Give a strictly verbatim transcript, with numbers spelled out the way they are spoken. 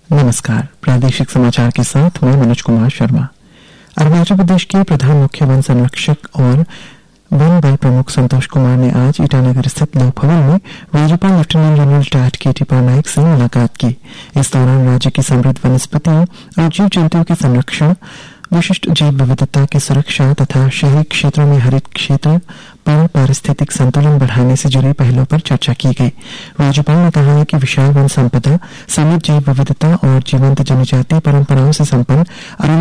नमस्कार। प्रादेशिक समाचार के साथ मैं मनोज कुमार शर्मा। अरुणाचल प्रदेश के प्रधान मुख्य वन संरक्षक और वन बल प्रमुख संतोष कुमार ने आज ईटानगर स्थित लोक भवन में राज्यपाल लेफ्टिनेंट जनरल टाट केटी पटनायक से मुलाकात की। इस दौरान राज्य की समृद्ध वनस्पतियों और जीव जंतुओं के संरक्षण, विशिष्ट जैव विविधता की सुरक्षा तथा शहरी क्षेत्रों में हरित क्षेत्र पर पारिस्थितिक संतुलन बढ़ाने से जुड़े पहलों पर चर्चा की गई। राज्यपाल ने कहा है कि विशाल वन संपदा, समृद्ध जैव विविधता और जीवंत जनजातीय परंपराओं से संपन्न